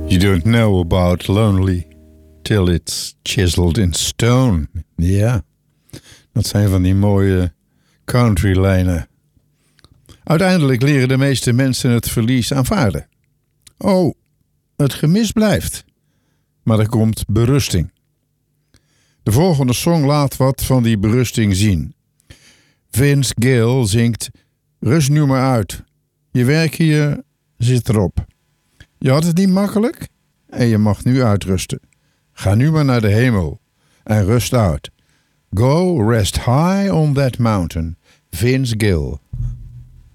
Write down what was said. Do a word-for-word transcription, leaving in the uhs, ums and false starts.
You don't know about lonely till it's chiseled in stone. Ja, dat zijn van die mooie countrylijnen. Uiteindelijk leren de meeste mensen het verlies aanvaarden. Oh, het gemis blijft. Maar er komt berusting. De volgende song laat wat van die berusting zien. Vince Gill zingt: rust nu maar uit. Je werk hier zit erop. Je had het niet makkelijk en je mag nu uitrusten. Ga nu maar naar de hemel en rust uit. Go rest high on that mountain. Vince Gill.